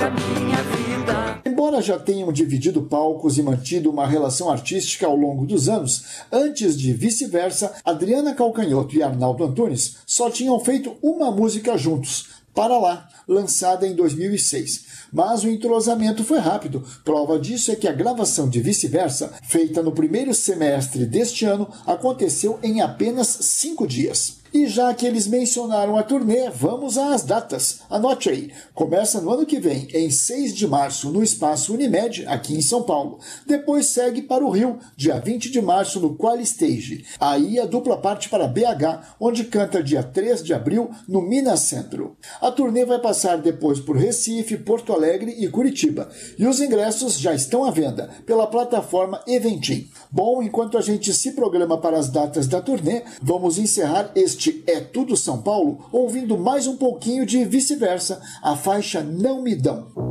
da minha vida. Embora já tenham dividido palcos e mantido uma relação artística ao longo dos anos, antes de Vice-Versa, Adriana Calcanhoto e Arnaldo Antunes só tinham feito uma música juntos, Para Lá, lançada em 2006. Mas o entrosamento foi rápido. Prova disso é que a gravação de Vice-Versa, feita no primeiro semestre deste ano, aconteceu em apenas 5 dias. E já que eles mencionaram a turnê, vamos às datas. Anote aí. Começa no ano que vem, em 6 de março, no Espaço Unimed, aqui em São Paulo. Depois segue para o Rio, dia 20 de março, no Qualistage. Aí a dupla parte para BH, onde canta dia 3 de abril, no Minas Centro. A turnê vai passar depois por Recife, Porto Alegre e Curitiba. E os ingressos já estão à venda pela plataforma Eventim. Bom, enquanto a gente se programa para as datas da turnê, vamos encerrar este É Tudo São Paulo ouvindo mais um pouquinho de Vice-Versa, a faixa Não Me Dão.